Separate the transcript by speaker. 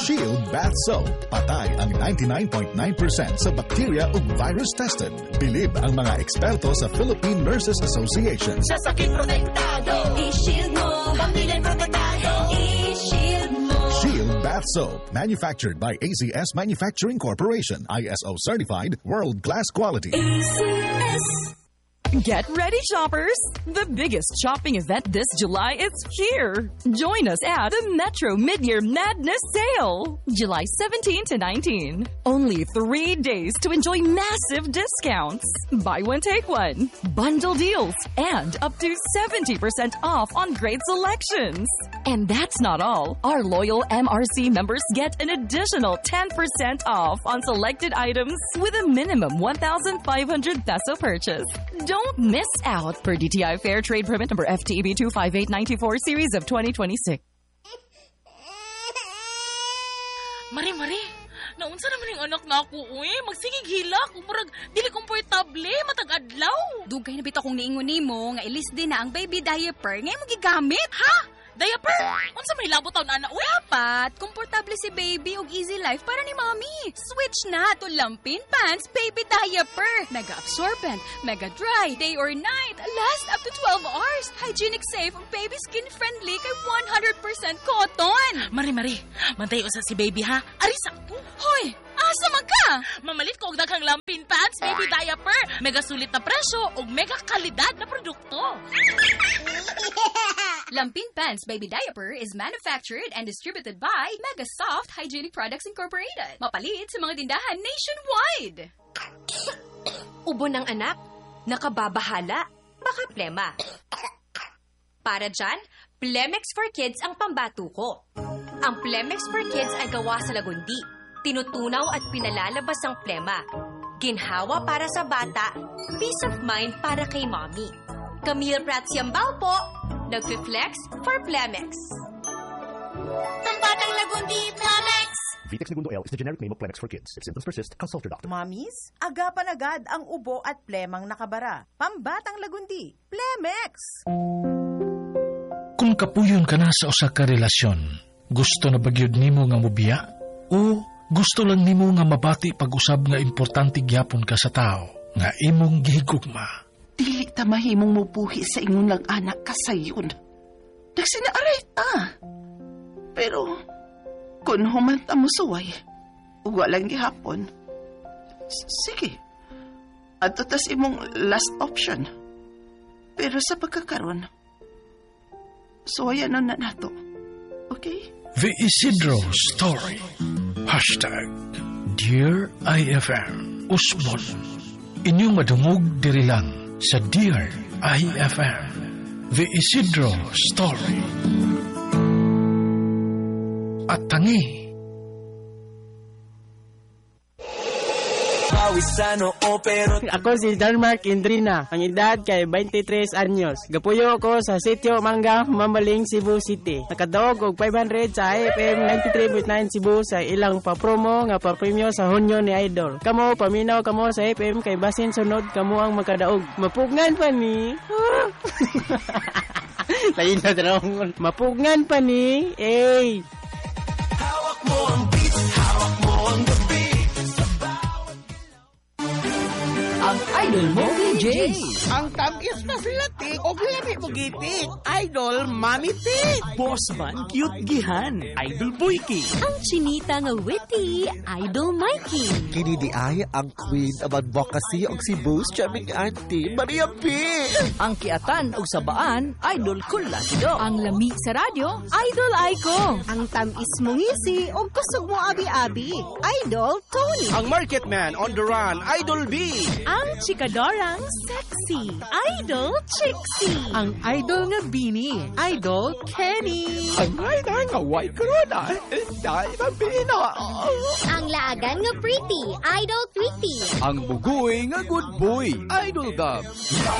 Speaker 1: Shield Bath Soap. Patay ang 99.9% sa bacteria ug virus tested. Bilib ang mga eksperto sa Philippine Nurses Association.
Speaker 2: Sa sakit protektado, i-shield mo. Pamilya protektado, i-shield mo.
Speaker 1: Shield Bath Soap. Manufactured by AZS Manufacturing Corporation. ISO certified, world-class quality.
Speaker 2: AZS.
Speaker 3: Get ready, shoppers! The biggest shopping event this July is here. Join us at the Metro Midyear Madness Sale, July 17 to 19. Only 3 days to enjoy massive discounts. Buy one, take one. Bundle deals and up to 70% off on great selections. And that's not all. Our loyal MRC members get an additional 10% off on selected items with a minimum 1,500 peso purchase. Don't miss out per DTI Fair Trade Permit number FTEB 25894 series of 2026.
Speaker 4: Mari, naunsa naman yung anak na ako, magsigig hilak, umurag, dili komportable, matag-adlaw.
Speaker 5: Dugay na bitaw kong niingon nimo nga ilis din na ang baby diaper ngay mo gigamit.
Speaker 4: Ha? Diaper? Unsa may labot taon ana,
Speaker 5: Dapat, komportable si baby ug easy life para ni mommy. Switch na to Lampin Pants Baby Diaper. Mega absorbent, mega dry, day or night, last up to 12 hours. Hygienic safe ug baby skin friendly kay 100% cotton.
Speaker 4: Mari, mantayo sa si baby ha. Ari sakto.
Speaker 5: Hoy, asa man ka?
Speaker 4: Mamalit ko og daghang Lampin Pants Baby Diaper. Mega sulit na presyo ug mega kalidad na produkto.
Speaker 5: Lampin Pants Baby Diaper is manufactured and distributed by Mega Soft Hygienic Products Incorporated. Mapalit sa mga tindahan nationwide.
Speaker 6: Ubo ng anak, nakababahala, baka plema. Para dyan, Plemex for Kids ang pambato ko. Ang Plemex for Kids ay gawa sa lagundi. Tinutunaw at pinalalabas ang plema. Ginhawa para sa bata, peace of mind para kay mommy. Camille Pratsiambao po, nag-flex for Plemex.
Speaker 2: Pambatang lagundi, Plemex!
Speaker 7: Vitex Segundo L is the generic name of Plemex for kids. If symptoms persist, consult your doctor.
Speaker 8: Mommies, agapan agad ang ubo at plemang nakabara. Pambatang lagundi, Plemex!
Speaker 9: Kung kapuyon ka na sa usa ka relasyon, gusto na bagyod nimo nga mubiya? O gusto lang nimo nga mabati pag-usab nga importante gyapon ka sa tao nga imong gihigugma?
Speaker 10: Dili ta mahimong mubuhi sa ingon lang anak ka sayon. Nagsinaaray ta. Pero, kung human ta mo suway, ug walang gihapon, sige. Ato tas imong last option. Pero sa pagkakaroon, suwayan na nato. Okay?
Speaker 9: The Isidro Story. #Dear IFM Usbon. Inyong madungog diri lang sa Dear IFM, The Isidro Story. At tangi.
Speaker 11: Ako si Danmark Indrina. Ang edad kay 23 anyos. Gapuyo ko sa sitio Mangga, Mamaling, Cebu City. Nakadaog og 500 sa IFM 93.9 Cebu sa ilang pa-promo nga pa-premyo sa Hunyo ni Idol. Kamo, paminaw kamo sa IFM kay basin sunod kamo ang magkadaog. Mapugnan pa ni. Lain na darong. Mapugnan pa ni.
Speaker 2: Hawak mo ang beat, hawak mo ang gabi.
Speaker 12: Ang idol mo, VJ.
Speaker 13: Ang tamis na silati o lami mo gitik. Idol, Mami Tik.
Speaker 12: Boss man, cute gihan. Idol Boyki.
Speaker 14: Ang chinita nga witty. Idol Mikey.
Speaker 15: Kini di ay ang queen of advocacy og si Boss Charming Auntie Maria P.
Speaker 12: Ang kiatan og sabaan, Idol Kulasido.
Speaker 14: Ang lami sa radyo, Idol Aiko.
Speaker 16: Ang tamis mong ngisi o kusog mo abi-abi, Idol Tony.
Speaker 13: Ang market man on the run, Idol B.
Speaker 14: Ang chikadorang sexy, Idol Trixie.
Speaker 17: Ang idol nga Bini, Idol Kenny.
Speaker 18: Ang idol nga white corona, dahil ang Pino.
Speaker 19: Ang laagan nga pretty, Idol Tweety.
Speaker 18: Ang bugoy nga good boy, Idol Gab.